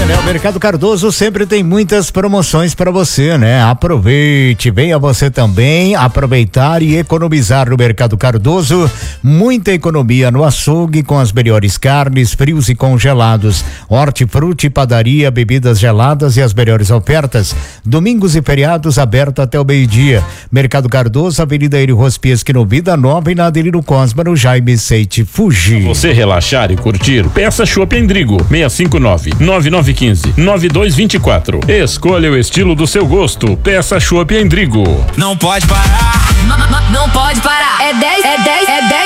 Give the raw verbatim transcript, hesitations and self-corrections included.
né? O Mercado Cardoso sempre tem muitas promoções para você, né? Aproveite, venha você também aproveitar e economizar no Mercado Cardoso. Muita economia no açougue com as melhores carnes, frios e congelados. Hortifruti, padaria, bebidas geladas e as melhores ofertas. Domingos e feriados aberto até o meio-dia. Mercado Cardoso, Avenida Eri Rospiesque no Vida Nova e na Adelino Cosma no Jaime Seite Fuji. Você relaxar e curtir, peça Chopp Endrigo seis cinco nove, nove nove um cinco, nove dois dois quatro. Escolha o estilo do seu gosto, peça Chopp Endrigo. Não pode parar. Não, não, não pode parar. É dez, é dez, é dez